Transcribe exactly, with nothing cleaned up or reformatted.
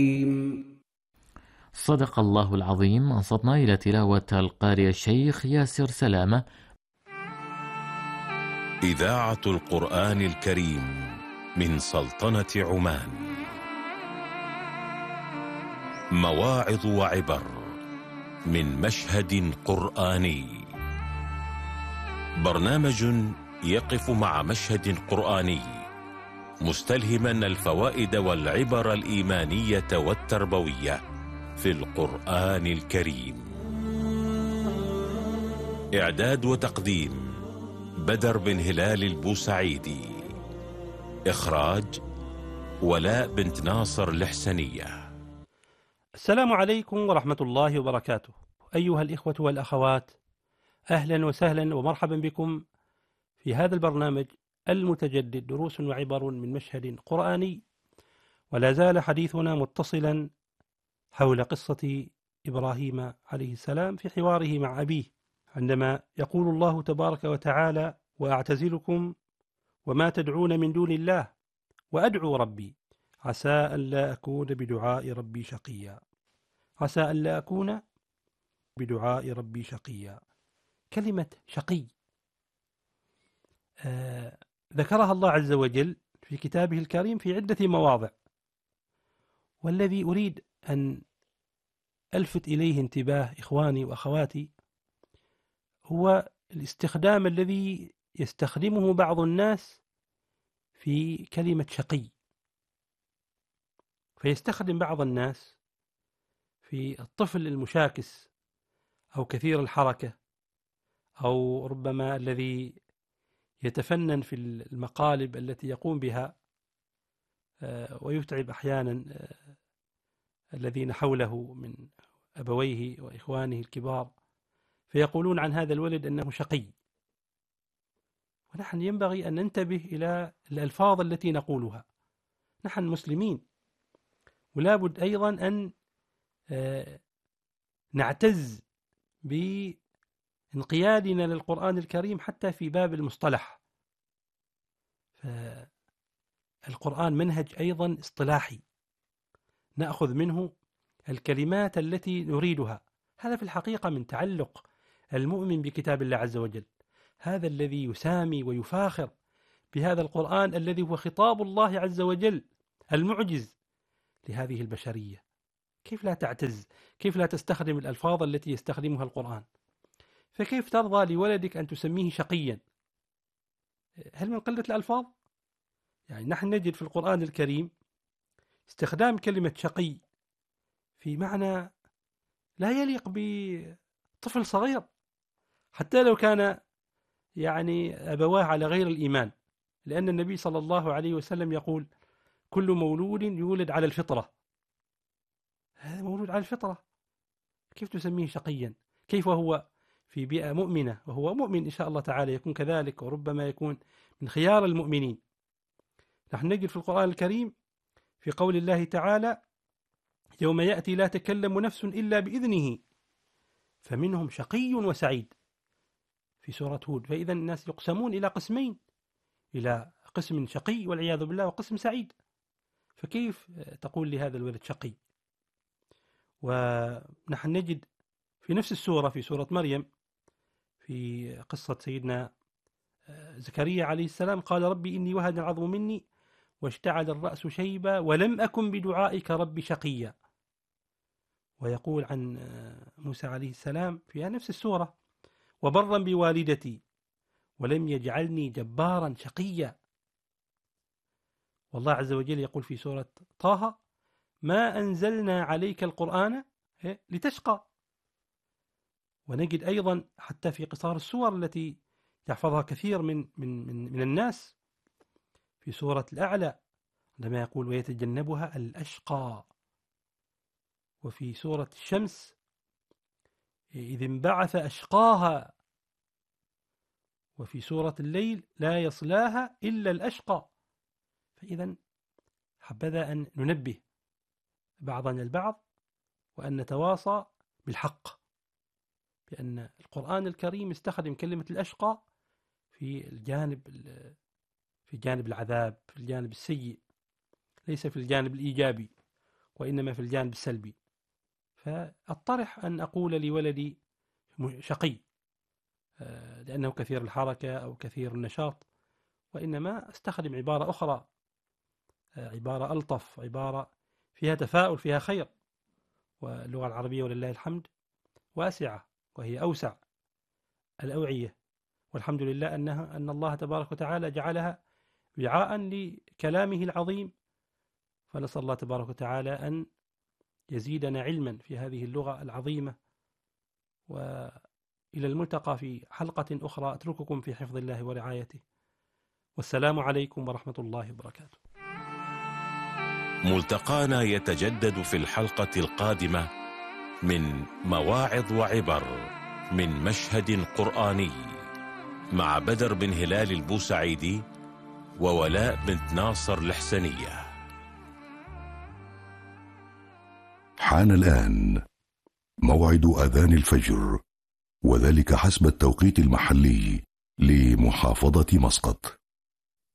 صدق الله العظيم. أنصتنا إلى تلاوة القارئ الشيخ ياسر سلامة. إذاعة القرآن الكريم من سلطنة عمان. مواعظ وعبر من مشهد قرآني. برنامج يقف مع مشهد قرآني مستلهما الفوائد والعبر الإيمانية والتربوية في القرآن الكريم. إعداد وتقديم بدر بن هلال البوسعيدي. إخراج ولاء بنت ناصر الحسنية. السلام عليكم ورحمة الله وبركاته. أيها الإخوة والأخوات، أهلا وسهلا ومرحبا بكم في هذا البرنامج المتجدد، دروس وعبر من مشهد قرآني. ولا زال حديثنا متصلا حول قصة إبراهيم عليه السلام في حواره مع أبيه، عندما يقول الله تبارك وتعالى: وأعتزلكم وما تدعون من دون الله وأدعو ربي عسى أن لا أكون بدعاء ربي شقيا. عسى أن لا أكون بدعاء ربي شقيا. كلمة شقي آه ذكرها الله عز وجل في كتابه الكريم في عدة مواضع، والذي أريد أن ألفت إليه انتباه إخواني وأخواتي هو الاستخدام الذي يستخدمه بعض الناس في كلمة شقي. فيستخدم بعض الناس في الطفل المشاكس أو كثير الحركة، أو ربما الذي يتفنن في المقالب التي يقوم بها ويتعب أحيانا الذين حوله من أبويه وإخوانه الكبار، فيقولون عن هذا الولد أنه شقي. ونحن ينبغي أن ننتبه إلى الألفاظ التي نقولها. نحن مسلمين، ولا بد أيضا أن نعتز بانقيادنا للقرآن الكريم حتى في باب المصطلح. فالقرآن منهج أيضا اصطلاحي، نأخذ منه الكلمات التي نريدها. هذا في الحقيقة من تعلق المؤمن بكتاب الله عز وجل، هذا الذي يسامي ويفاخر بهذا القرآن الذي هو خطاب الله عز وجل المعجز لهذه البشرية. كيف لا تعتز؟ كيف لا تستخدم الألفاظ التي يستخدمها القرآن؟ فكيف ترضى لولدك أن تسميه شقيا؟ هل من قلة الألفاظ؟ يعني نحن نجد في القرآن الكريم استخدام كلمة شقي في معنى لا يليق بطفل صغير، حتى لو كان يعني أبواه على غير الإيمان، لأن النبي صلى الله عليه وسلم يقول: كل مولود يولد على الفطرة. هذا مولود على الفطرة، كيف تسميه شقيا؟ كيف هو في بيئة مؤمنة وهو مؤمن إن شاء الله تعالى يكون كذلك، وربما يكون من خيار المؤمنين. نحن نجد في القرآن الكريم في قول الله تعالى: يوم يأتي لا تكلم نفس إلا بإذنه فمنهم شقي وسعيد، في سورة هود. فإذا الناس يقسمون إلى قسمين، إلى قسم شقي والعياذ بالله وقسم سعيد. فكيف تقول لهذا الولد شقي؟ ونحن نجد في نفس السورة في سورة مريم في قصة سيدنا زكريا عليه السلام: قال ربي إني وهن العظم مني واشتعل الرأس شيبا ولم أكن بدعائك رب شقيا. ويقول عن موسى عليه السلام في نفس السورة: وبرا بوالدتي ولم يجعلني جبارا شقيا. والله عز وجل يقول في سورة طه: ما أنزلنا عليك القرآن لتشقى. ونجد أيضا حتى في قصار السور التي يحفظها كثير من, من, من, من الناس في سورة الأعلى عندما يقول: ويتجنبها الأشقى. وفي سورة الشمس: إذ انبعث أشقاها. وفي سورة الليل: لا يصلاها إلا الأشقى. فإذا حبذا أن ننبه بعضنا البعض وأن نتواصى بالحق، بأن القرآن الكريم استخدم كلمة الأشقى في الجانب في جانب العذاب، في الجانب السيء، ليس في الجانب الإيجابي. وإنما في الجانب السلبي. فأطرح أن أقول لولدي شقي لأنه كثير الحركة أو كثير النشاط، وإنما أستخدم عبارة أخرى، عبارة ألطف، عبارة فيها تفاؤل، فيها خير. واللغة العربية ولله الحمد واسعة، وهي أوسع الأوعية، والحمد لله أنها أن الله تبارك وتعالى جعلها وعاء لكلامه العظيم. فنسأل الله تبارك وتعالى أن يزيدنا علما في هذه اللغة العظيمة. وإلى الملتقى في حلقة أخرى، أترككم في حفظ الله ورعايته، والسلام عليكم ورحمة الله وبركاته. ملتقانا يتجدد في الحلقة القادمة من مواعظ وعبر من مشهد قرآني مع بدر بن هلال البوسعيدي وولاء بنت ناصر الحسنية. حان الآن موعد أذان الفجر، وذلك حسب التوقيت المحلي لمحافظة مسقط.